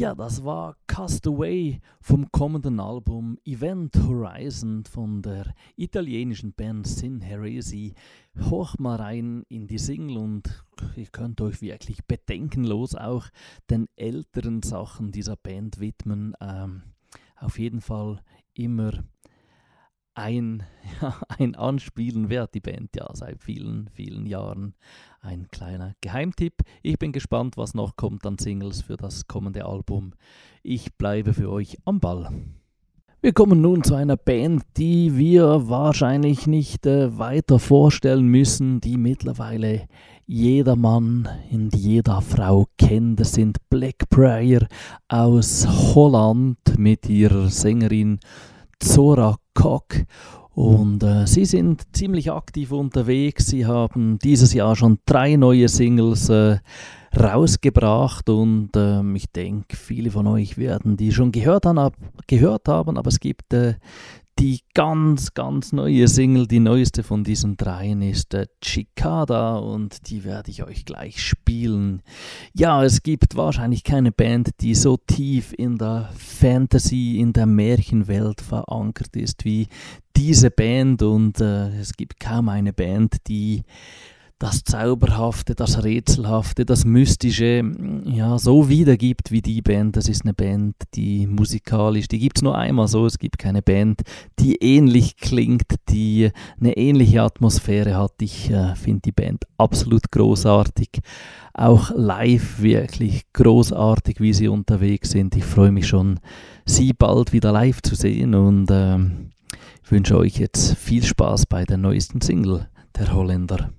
Ja, das war Castaway vom kommenden Album Event Horizon von der italienischen Band Sin Heresy. Hoch mal rein in die Single und ihr könnt euch wirklich bedenkenlos auch den älteren Sachen dieser Band widmen. Auf jeden Fall immer ein Anspielen wert, die Band ja seit vielen, vielen Jahren. Ein kleiner Geheimtipp. Ich bin gespannt, was noch kommt an Singles für das kommende Album. Ich bleibe für euch am Ball. Wir kommen nun zu einer Band, die wir wahrscheinlich nicht weiter vorstellen müssen, die mittlerweile jeder Mann und jede Frau kennt. Das sind Blackbriar aus Holland mit ihrer Sängerin Zora Kock. Und sie sind ziemlich aktiv unterwegs. Sie haben dieses Jahr schon 3 neue Singles rausgebracht und ich denke, viele von euch werden die schon gehört haben, aber es gibt die ganz, ganz neue Single. Die neueste von diesen 3 ist Cicada und die werde ich euch gleich spielen. Ja, es gibt wahrscheinlich keine Band, die so tief in der Fantasy, in der Märchenwelt verankert ist wie diese Band und es gibt kaum eine Band, die das Zauberhafte, das Rätselhafte, das Mystische ja, so wiedergibt wie die Band. Das ist eine Band, die musikalisch, die gibt es nur einmal so, es gibt keine Band, die ähnlich klingt, die eine ähnliche Atmosphäre hat. Ich finde die Band absolut großartig, auch live wirklich großartig, wie sie unterwegs sind. Ich freue mich schon, sie bald wieder live zu sehen und ich wünsche euch jetzt viel Spaß bei der neuesten Single der Holländer.